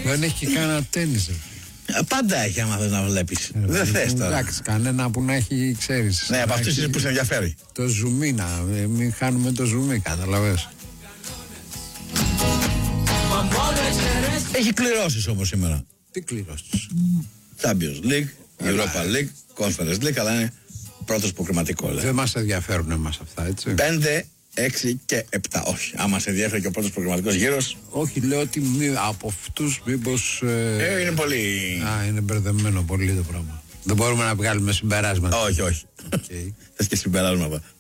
Δεν έχει κανένα τένις. Πάντα έχει, άμα θες να βλέπεις. Δεν θες τώρα. Εντάξει, κανένα που να έχει, ξέρεις. Ναι, από αυτούς είναι που σε ενδιαφέρει. Το ζουμί, μην χάνουμε το ζουμί, καταλαβες. Έχει κληρώσεις όμως σήμερα. Τι κληρώσεις? Champions League, Europa League, Conference League, αλλά είναι πρώτος προκριματικό. Δεν μας ενδιαφέρουν εμάς αυτά, έτσι. 5, 6 και 7. Όχι. Άμα σε ενδιαφέρει και ο πρώτος προκριματικός γύρος. Όχι, λέω ότι από αυτούς μήπως. Είναι πολύ. Είναι μπερδεμένο πολύ το πράγμα. Δεν μπορούμε να βγάλουμε συμπεράσματα. Όχι, όχι. Θες και συμπεράσματα.